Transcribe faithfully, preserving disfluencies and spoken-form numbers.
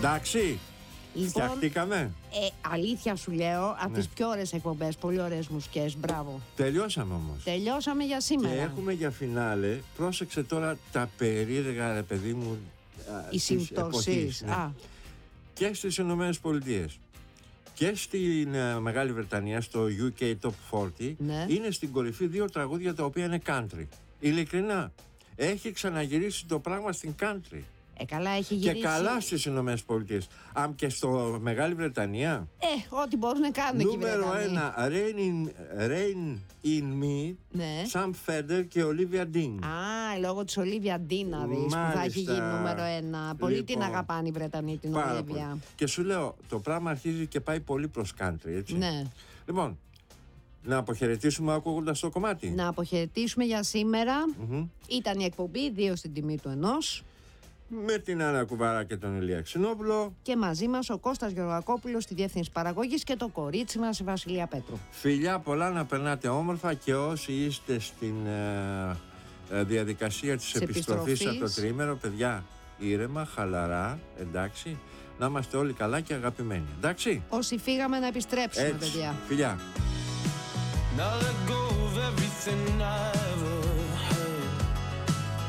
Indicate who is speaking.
Speaker 1: Εντάξει.
Speaker 2: Λοιπόν,
Speaker 1: φτιαχτήκαμε.
Speaker 2: Ε, αλήθεια σου λέω, από
Speaker 1: Ναι.
Speaker 2: τις πιο ωραίες εκπομπές, πολύ ωραίες μουσικές, μπράβο.
Speaker 1: Τελειώσαμε όμως.
Speaker 2: Τελειώσαμε για σήμερα.
Speaker 1: Και έχουμε για φινάλε, πρόσεξε τώρα τα περίεργα, ρε παιδί μου,
Speaker 2: Οι συμπτώσεις.
Speaker 1: ναι.
Speaker 2: Α,
Speaker 1: Και στις Ηνωμένες Πολιτείες και στην uh, Μεγάλη Βρετανία, στο γιου κέι Top σαράντα,
Speaker 2: Ναι.
Speaker 1: είναι στην κορυφή δύο τραγούδια τα οποία είναι country. Ειλικρινά, έχει ξαναγυρίσει το πράγμα στην country.
Speaker 2: ε, καλά έχει
Speaker 1: Και
Speaker 2: γυρίσει.
Speaker 1: καλά στις Ηνωμένες Πολιτείες. Αν και στο Μεγάλη Βρετανία,
Speaker 2: Ε, ό,τι μπορούν να κάνουν εκεί οι
Speaker 1: νούμερο
Speaker 2: Βρετανοί.
Speaker 1: ένα, Rain in, Rain in Me,
Speaker 2: Ναι.
Speaker 1: Sam Fender και Olivia Dean.
Speaker 2: Α, λόγω της Ολίβια Ντίν να δεις, που θα έχει
Speaker 1: Μάλιστα.
Speaker 2: γίνει νούμερο ένα. Πολύ
Speaker 1: Λοιπόν,
Speaker 2: την αγαπάνε οι Βρετανοί την
Speaker 1: Πάρα
Speaker 2: Ολίβια.
Speaker 1: πολύ. Και σου λέω, το πράγμα αρχίζει και πάει πολύ προς country, έτσι.
Speaker 2: Ναι.
Speaker 1: Λοιπόν, να αποχαιρετήσουμε ακούγοντας το κομμάτι.
Speaker 2: Να αποχαιρετήσουμε για σήμερα.
Speaker 1: Μμμ.
Speaker 2: Ήταν η εκπομπή δύο στην τιμή του ενός.
Speaker 1: Με την Άννα Κουβάρα και τον Ηλία Ξινόπουλο.
Speaker 2: Και μαζί μας ο Κώστας Γεωργακόπουλος στη Διεύθυνση Παραγωγής και το κορίτσι μας η Βασιλεία Πέτρου.
Speaker 1: Φιλιά πολλά, να περνάτε όμορφα, και όσοι είστε στην ε, ε, διαδικασία της
Speaker 2: Της
Speaker 1: επιστροφής από το
Speaker 2: επιστροφής.
Speaker 1: τριήμερο, παιδιά, ήρεμα, χαλαρά, εντάξει, να είμαστε όλοι καλά και αγαπημένοι, εντάξει.
Speaker 2: Όσοι φύγαμε να επιστρέψουμε,
Speaker 1: Έτσι,
Speaker 2: παιδιά.
Speaker 1: φιλιά.
Speaker 3: Now let go of everything I